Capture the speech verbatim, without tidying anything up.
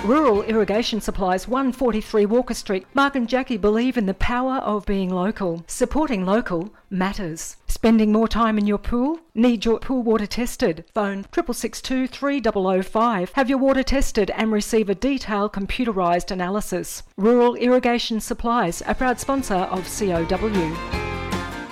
Rural Irrigation Supplies, one forty-three Walker Street. Mark and Jackie believe in the power of being local. Supporting local matters. Spending more time in your pool? Need your pool water tested? Phone six six six two, three zero zero five. Have your water tested and receive a detailed computerised analysis. Rural Irrigation Supplies, a proud sponsor of C O W.